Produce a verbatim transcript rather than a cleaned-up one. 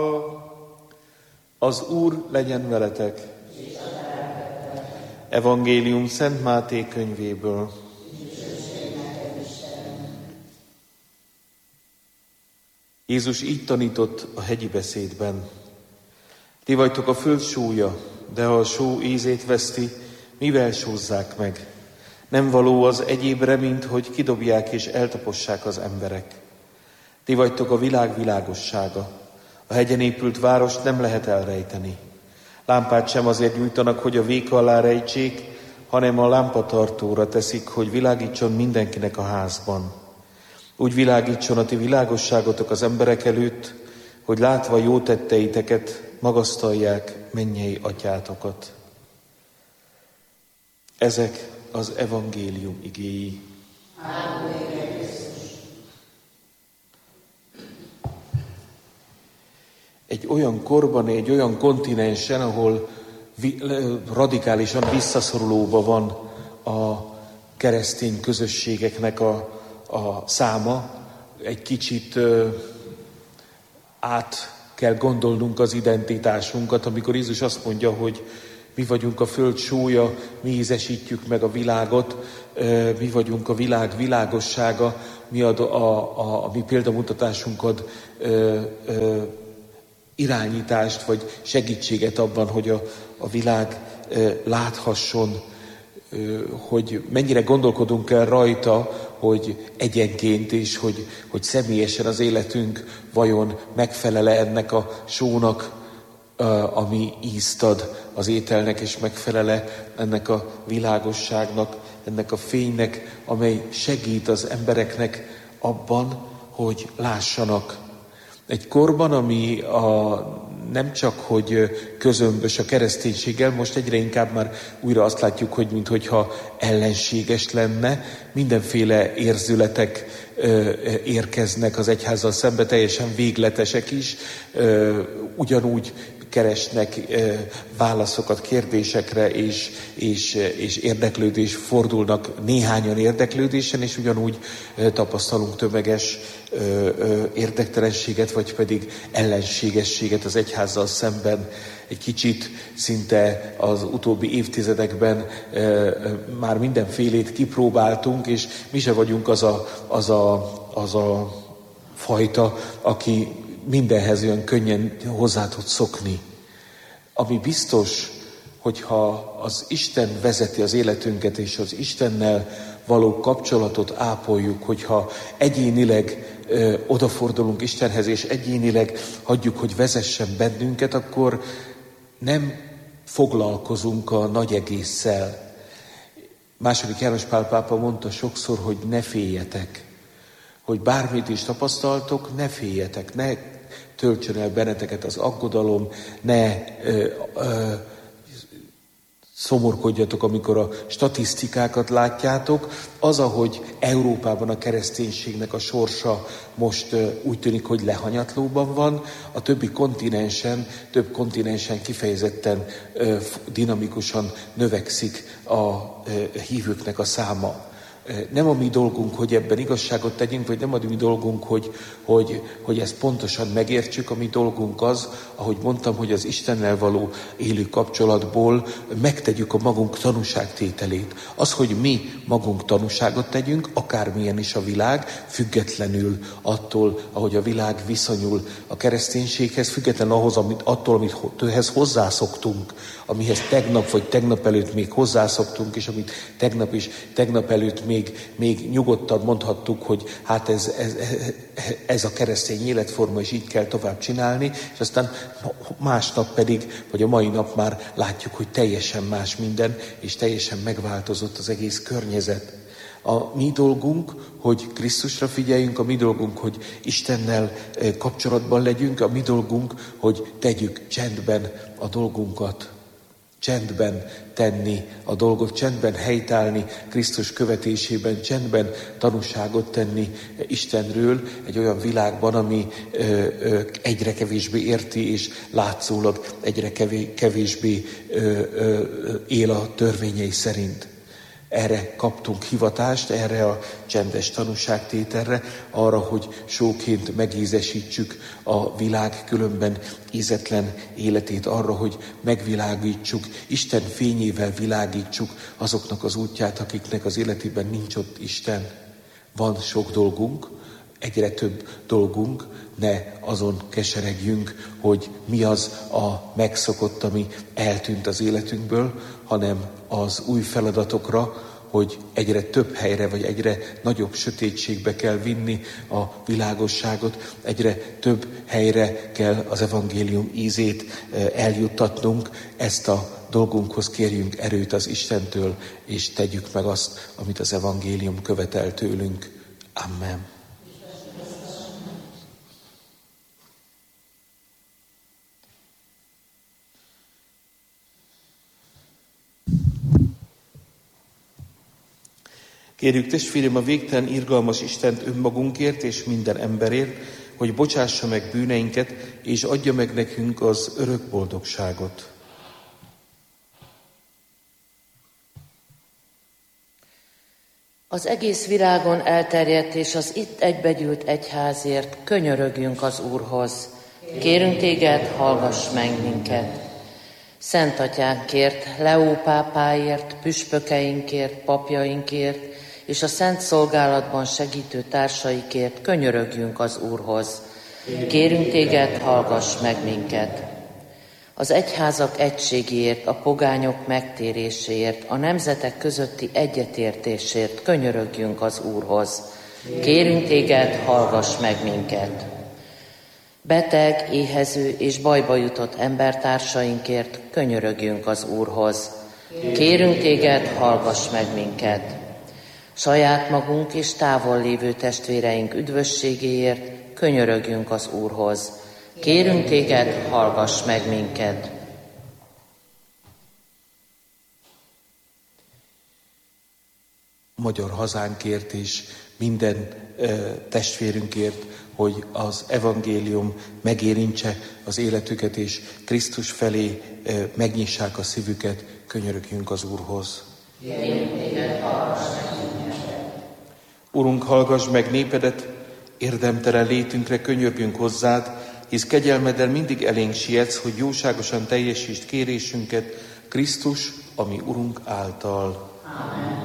Az Úr legyen veletek! Evangélium Szent Máté könyvéből. Jézus így tanított a hegyi beszédben. Ti vagytok a föld sója, de ha a só ízét veszti, mivel sózzák meg? Nem való az egyébre, mint hogy kidobják és eltapossák az emberek. Ti vagytok a világ világossága. A hegyen épült várost nem lehet elrejteni. Lámpát sem azért nyújtanak, hogy a véka alá rejtsék, hanem a lámpatartóra teszik, hogy világítson mindenkinek a házban. Úgy világítson a ti világosságotok az emberek előtt, hogy látva jó tetteiteket magasztalják mennyei atyátokat. Ezek az evangélium igéi. Egy olyan korban, egy olyan kontinensen, ahol vi- radikálisan visszaszorulóban van a keresztény közösségeknek a, a száma, egy kicsit ö, át kell gondolnunk az identitásunkat, amikor Jézus azt mondja, hogy mi vagyunk a föld sója, mi ízesítjük meg a világot, ö, mi vagyunk a világ világossága, mi ad a, a, a mi példamutatásunkat ad ö, ö, irányítást, vagy segítséget abban, hogy a, a világ ö, láthasson, ö, hogy mennyire gondolkodunk el rajta, hogy egyenként és hogy, hogy személyesen az életünk vajon megfelele ennek a sónak, ö, ami ízt ad az ételnek, és megfelele ennek a világosságnak, ennek a fénynek, amely segít az embereknek abban, hogy lássanak. Egy korban, ami a, nem csak, hogy közömbös a kereszténységgel, most egyre inkább már újra azt látjuk, hogy minthogyha ellenséges lenne, mindenféle érzületek ö, érkeznek az egyházzal szembe, teljesen végletesek is, ö, ugyanúgy keresnek ö, válaszokat kérdésekre, és, és, és érdeklődés, fordulnak néhányan érdeklődésen, és ugyanúgy ö, tapasztalunk tömeges ö, ö, érdektelenséget, vagy pedig ellenségességet az egyházzal szemben. Egy kicsit szinte az utóbbi évtizedekben ö, ö, már mindenfélét kipróbáltunk, és mi se vagyunk az a, az a, az a fajta, aki mindenhez olyan könnyen hozzá tud szokni. Ami biztos, hogyha az Isten vezeti az életünket, és az Istennel való kapcsolatot ápoljuk, hogyha egyénileg ö, odafordulunk Istenhez, és egyénileg hagyjuk, hogy vezessen bennünket, akkor nem foglalkozunk a nagy egésszel. Második János Pál pápa mondta sokszor, hogy ne féljetek, hogy bármit is tapasztaltok, ne féljetek, ne töltsön el benneteket az aggodalom, ne ö, ö, szomorkodjatok, amikor a statisztikákat látjátok. Az, ahogy Európában a kereszténységnek a sorsa most ö, úgy tűnik, hogy lehanyatlóban van, a többi kontinensen, több kontinensen kifejezetten ö, dinamikusan növekszik a ö, hívőknek a száma. Nem a mi dolgunk, hogy ebben igazságot tegyünk, vagy nem a mi dolgunk, hogy, hogy, hogy ezt pontosan megértsük. A mi dolgunk az, ahogy mondtam, hogy az Istennel való élő kapcsolatból megtegyük a magunk tanúságtételét. Az, hogy mi magunk tanúságot tegyünk, akármilyen is a világ, függetlenül attól, ahogy a világ viszonyul a kereszténységhez, függetlenül ahhoz, amit, attól, amit tőhez hozzászoktunk, amihez tegnap vagy tegnap előtt még hozzászoktunk, és amit tegnap is, tegnap előtt még, még nyugodtan mondhattuk, hogy hát ez, ez, ez a keresztény életforma, és így kell tovább csinálni, és aztán másnap pedig, vagy a mai nap már látjuk, hogy teljesen más minden, és teljesen megváltozott az egész környezet. A mi dolgunk, hogy Krisztusra figyeljünk, a mi dolgunk, hogy Istennel kapcsolatban legyünk, a mi dolgunk, hogy tegyük csendben a dolgunkat. Csendben tenni a dolgot, csendben helytállni Krisztus követésében, csendben tanúságot tenni Istenről egy olyan világban, ami ö, ö, egyre kevésbé érti, és látszólag egyre kevésbé ö, ö, él a törvényei szerint. Erre kaptunk hivatást, erre a csendes tanúságtételre, arra, hogy sóként megízesítsük a világ különben ízetlen életét, arra, hogy megvilágítsuk, Isten fényével világítsuk azoknak az útját, akiknek az életében nincs ott Isten. Van sok dolgunk, egyre több dolgunk, ne azon keseregjünk, hogy mi az a megszokott, ami eltűnt az életünkből, hanem az új feladatokra, hogy egyre több helyre, vagy egyre nagyobb sötétségbe kell vinni a világosságot, egyre több helyre kell az evangélium ízét eljuttatnunk. Ezt a dolgunkhoz kérjünk erőt az Istentől, és tegyük meg azt, amit az evangélium követel tőlünk. Amen. Kérjük testvérem a végtelen irgalmas Istent önmagunkért és minden emberért, hogy bocsássa meg bűneinket, és adja meg nekünk az örök boldogságot. Az egész világon elterjedt és az itt egybegyűlt egyházért könyörögjünk az Úrhoz. Kérünk téged, hallgass meg minket. Szent Atyánkért, Leó pápáért, püspökeinkért, papjainkért, és a szent szolgálatban segítő társaikért könyörögjünk az Úrhoz. Kérünk téged, hallgass meg minket. Az egyházak egységéért, a pogányok megtéréséért, a nemzetek közötti egyetértésért könyörögjünk az Úrhoz. Kérünk téged, hallgass meg minket. Beteg, éhező és bajba jutott embertársainkért könyörögjünk az Úrhoz. Kérünk téged, hallgass meg minket. Saját magunk és távol lévő testvéreink üdvösségéért könyörögjünk az Úrhoz. Kérünk téged, hallgass meg minket. Magyar hazánkért és minden ö, testvérünkért, hogy az evangélium megérintse az életüket, és Krisztus felé ö, megnyissák a szívüket, könyörögjünk az Úrhoz. Kérünk téged, hallgass meg minket. Urunk, hallgass meg népedet, érdemtelen létünkre könyörgünk hozzád, hisz kegyelmeddel mindig elénk sietsz, hogy jóságosan teljesítsd kérésünket Krisztus, ami Urunk által. Amen.